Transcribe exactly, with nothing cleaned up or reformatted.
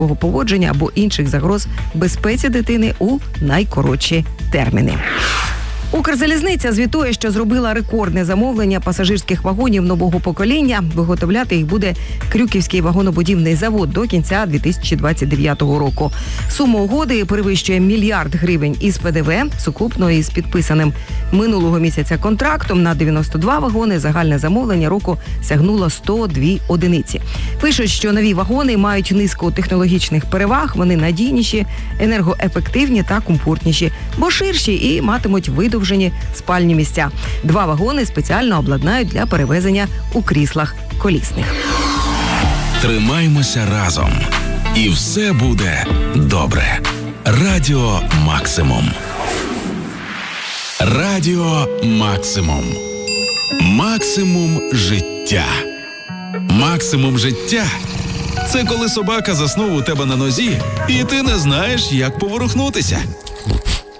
поводження або інших загроз безпеці дитини у найкоротші терміни. Укрзалізниця звітує, що зробила рекордне замовлення пасажирських вагонів нового покоління. Виготовляти їх буде Крюківський вагонобудівний завод до кінця дві тисячі двадцять дев'ятого року. Сума угоди перевищує мільярд гривень із Пе Де Ве. Сукупно із підписаним минулого місяця контрактом на дев'яносто два вагони загальне замовлення року сягнуло сто дві одиниці. Пишуть, що нові вагони мають низку технологічних переваг, вони надійніші, енергоефективні та комфортніші, бо ширші і матимуть видовжені спальні місця. Два вагони спеціально обладнають для перевезення у кріслах колісних. Тримаймося разом. І все буде добре. Радіо Максимум. Радіо Максимум. Максимум життя. Максимум життя – це коли собака заснув у тебе на нозі, і ти не знаєш, як поворухнутися.